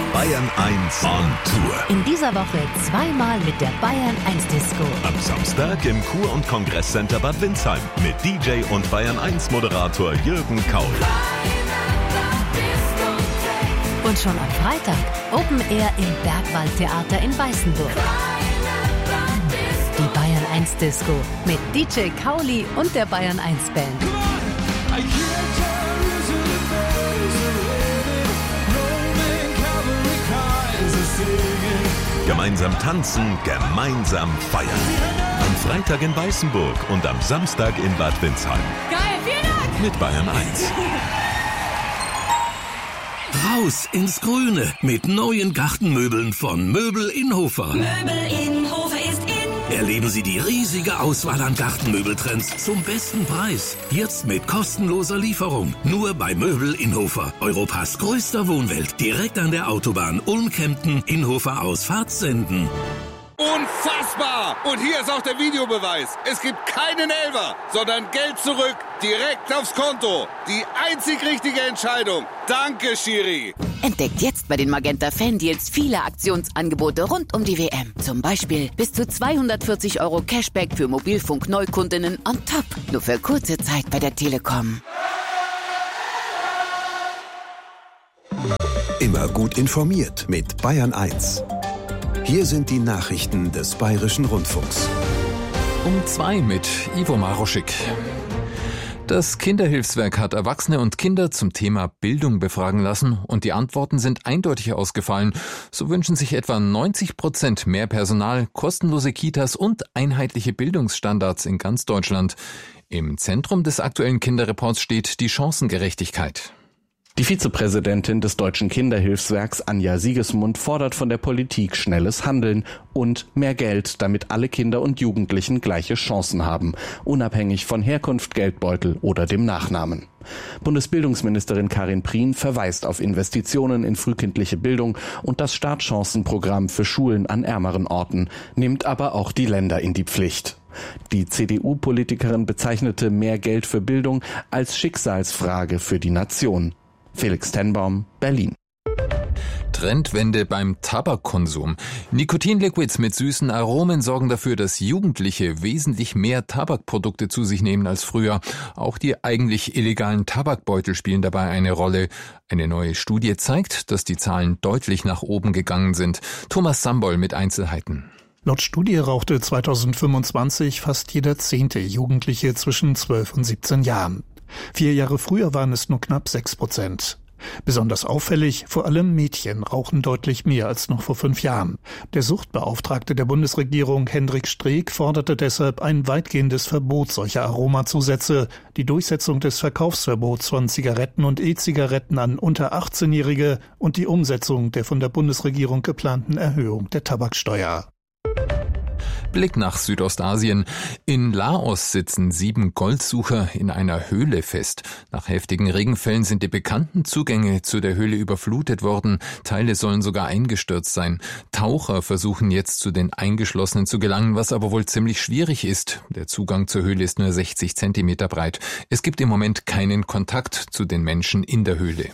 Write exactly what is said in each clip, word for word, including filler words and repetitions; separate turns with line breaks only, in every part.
Bayern eins on Tour.
In dieser Woche zweimal mit der Bayern eins Disco.
Am Samstag im Kur- und Kongresscenter Bad Windsheim mit D J und Bayern eins Moderator Jürgen Kaul.
Und schon am Freitag Open Air im Bergwaldtheater in Weißenburg. Die Bayern eins Disco mit D J Kauli und der Bayern eins Band.
Gemeinsam tanzen, gemeinsam feiern. Am Freitag in Weißenburg und am Samstag in Bad Windsheim.
Geil, vielen Dank!
Mit Bayern eins.
Raus ins Grüne mit neuen Gartenmöbeln von Möbel Inhofer.
Möbel Inhofer ist in.
Erleben Sie die riesige Auswahl an Gartenmöbeltrends zum besten Preis. Jetzt mit kostenloser Lieferung. Nur bei Möbel Inhofer. Europas größter Wohnwelt. Direkt an der Autobahn Ulm-Kempten, Inhofer aus Fahrtsenden.
Unfassbar! Und hier ist auch der Videobeweis. Es gibt keinen Elfer, sondern Geld zurück, direkt aufs Konto. Die einzig richtige Entscheidung. Danke, Schiri.
Entdeckt jetzt bei den Magenta Fan-Deals viele Aktionsangebote rund um die W M. Zum Beispiel bis zu zweihundertvierzig Euro Cashback für Mobilfunk-Neukundinnen on top. Nur für kurze Zeit bei der Telekom.
Immer gut informiert mit Bayern eins. Hier sind die Nachrichten des Bayerischen Rundfunks.
Um zwei mit Ivo Maroschik. Das Kinderhilfswerk hat Erwachsene und Kinder zum Thema Bildung befragen lassen und die Antworten sind eindeutig ausgefallen. So wünschen sich etwa neunzig Prozent mehr Personal, kostenlose Kitas und einheitliche Bildungsstandards in ganz Deutschland. Im Zentrum des aktuellen Kinderreports steht die Chancengerechtigkeit.
Die Vizepräsidentin des Deutschen Kinderhilfswerks Anja Siegesmund fordert von der Politik schnelles Handeln und mehr Geld, damit alle Kinder und Jugendlichen gleiche Chancen haben, unabhängig von Herkunft, Geldbeutel oder dem Nachnamen. Bundesbildungsministerin Karin Prien verweist auf Investitionen in frühkindliche Bildung und das Startchancenprogramm für Schulen an ärmeren Orten, nimmt aber auch die Länder in die Pflicht. Die C D U-Politikerin bezeichnete mehr Geld für Bildung als Schicksalsfrage für die Nation. Felix Tenbaum, Berlin.
Trendwende beim Tabakkonsum. Nikotinliquids mit süßen Aromen sorgen dafür, dass Jugendliche wesentlich mehr Tabakprodukte zu sich nehmen als früher. Auch die eigentlich illegalen Tabakbeutel spielen dabei eine Rolle. Eine neue Studie zeigt, dass die Zahlen deutlich nach oben gegangen sind. Thomas Sambol mit Einzelheiten.
Laut Studie rauchte zweitausendfünfundzwanzig fast jeder zehnte Jugendliche zwischen zwölf und siebzehn Jahren. Vier Jahre früher waren es nur knapp sechs Prozent. Besonders auffällig, vor allem Mädchen rauchen deutlich mehr als noch vor fünf Jahren. Der Suchtbeauftragte der Bundesregierung, Hendrik Streeck, forderte deshalb ein weitgehendes Verbot solcher Aromazusätze, die Durchsetzung des Verkaufsverbots von Zigaretten und E-Zigaretten an unter achtzehnjährige und die Umsetzung der von der Bundesregierung geplanten Erhöhung der Tabaksteuer.
Blick nach Südostasien. In Laos sitzen sieben Goldsucher in einer Höhle fest. Nach heftigen Regenfällen sind die bekannten Zugänge zu der Höhle überflutet worden. Teile sollen sogar eingestürzt sein. Taucher versuchen jetzt zu den Eingeschlossenen zu gelangen, was aber wohl ziemlich schwierig ist. Der Zugang zur Höhle ist nur sechzig Zentimeter breit. Es gibt im Moment keinen Kontakt zu den Menschen in der Höhle.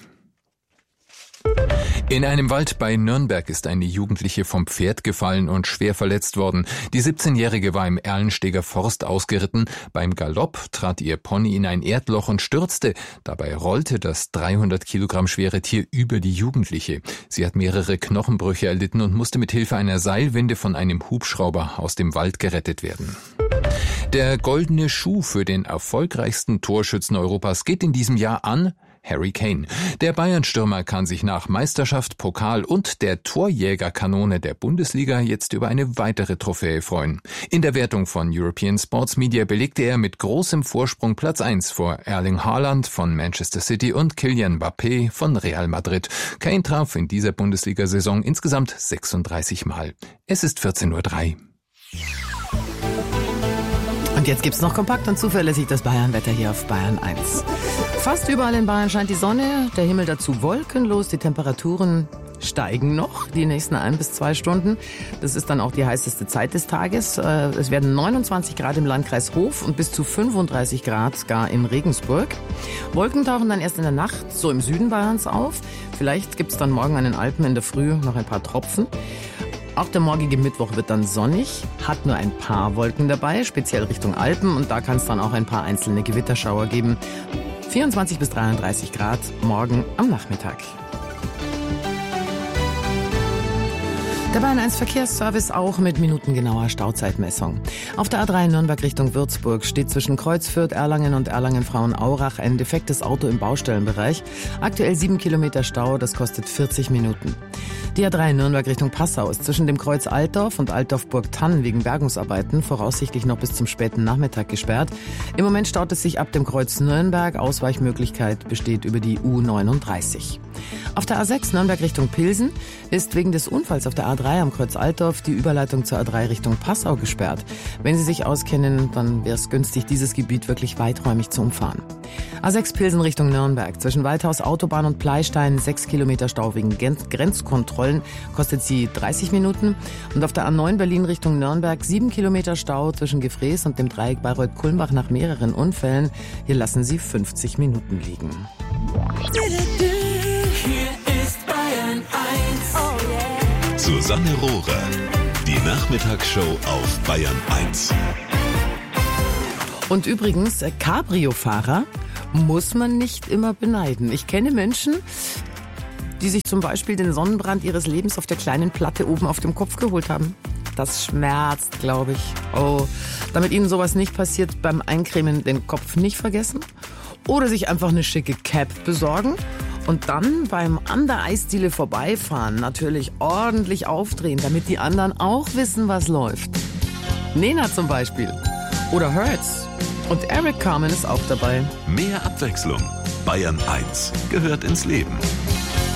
In einem Wald bei Nürnberg ist eine Jugendliche vom Pferd gefallen und schwer verletzt worden. Die siebzehnjährige war im Erlensteger Forst ausgeritten. Beim Galopp trat ihr Pony in ein Erdloch und stürzte. Dabei rollte das dreihundert Kilogramm schwere Tier über die Jugendliche. Sie hat mehrere Knochenbrüche erlitten und musste mit Hilfe einer Seilwinde von einem Hubschrauber aus dem Wald gerettet werden. Der goldene Schuh für den erfolgreichsten Torschützen Europas geht in diesem Jahr an Harry Kane. Der Bayern-Stürmer kann sich nach Meisterschaft, Pokal und der Torjägerkanone der Bundesliga jetzt über eine weitere Trophäe freuen. In der Wertung von European Sports Media belegte er mit großem Vorsprung Platz eins vor Erling Haaland von Manchester City und Kylian Mbappé von Real Madrid. Kane traf in dieser Bundesliga-Saison insgesamt sechsunddreißig Mal. Es ist vierzehn Uhr drei.
Und jetzt gibt's noch kompakt und zuverlässig das Bayern-Wetter hier auf Bayern eins. Fast überall in Bayern scheint die Sonne, der Himmel dazu wolkenlos, die Temperaturen steigen noch die nächsten ein bis zwei Stunden. Das ist dann auch die heißeste Zeit des Tages. Es werden neunundzwanzig Grad im Landkreis Hof und bis zu fünfunddreißig Grad gar in Regensburg. Wolken tauchen dann erst in der Nacht so im Süden Bayerns auf. Vielleicht gibt es dann morgen an den Alpen in der Früh noch ein paar Tropfen. Auch der morgige Mittwoch wird dann sonnig, hat nur ein paar Wolken dabei, speziell Richtung Alpen. Und da kann es dann auch ein paar einzelne Gewitterschauer geben. vierundzwanzig bis dreiunddreißig Grad morgen am Nachmittag. Der Bayern eins Verkehrsservice auch mit minutengenauer Stauzeitmessung. Auf der A drei Nürnberg Richtung Würzburg steht zwischen Kreuzfürth, Erlangen und Erlangen-Frauenaurach ein defektes Auto im Baustellenbereich. Aktuell sieben Kilometer Stau, das kostet vierzig Minuten. Die A drei Nürnberg Richtung Passau ist zwischen dem Kreuz Altdorf und Altdorf-Burgtann wegen Bergungsarbeiten voraussichtlich noch bis zum späten Nachmittag gesperrt. Im Moment staut es sich ab dem Kreuz Nürnberg. Ausweichmöglichkeit besteht über die U neununddreißig. Auf der A sechs Nürnberg Richtung Pilsen ist wegen des Unfalls auf der A drei am Kreuz Altdorf die Überleitung zur A drei Richtung Passau gesperrt. Wenn Sie sich auskennen, dann wäre es günstig, dieses Gebiet wirklich weiträumig zu umfahren. A sechs Pilsen Richtung Nürnberg. Zwischen Waldhaus Autobahn und Pleistein sechs Kilometer Stau wegen Grenzkontrollen. Kostet sie dreißig Minuten. Und auf der A neun Berlin Richtung Nürnberg sieben Kilometer Stau zwischen Gefrees und dem Dreieck Bayreuth-Kulmbach nach mehreren Unfällen. Hier lassen sie fünfzig Minuten liegen.
Hier ist Bayern eins. Oh yeah.
Susanne Rohrer. Die Nachmittagsshow auf Bayern eins.
Und übrigens, Cabrio-Fahrer muss man nicht immer beneiden. Ich kenne Menschen, die sich zum Beispiel den Sonnenbrand ihres Lebens auf der kleinen Platte oben auf dem Kopf geholt haben. Das schmerzt, glaube ich. Oh, damit ihnen sowas nicht passiert, beim Eincremen den Kopf nicht vergessen. Oder sich einfach eine schicke Cap besorgen. Und dann beim an der Eisdiele vorbeifahren natürlich ordentlich aufdrehen, damit die anderen auch wissen, was läuft. Nena zum Beispiel. Oder Hertz. Und Eric Carmen ist auch dabei.
Mehr Abwechslung. Bayern eins gehört ins Leben.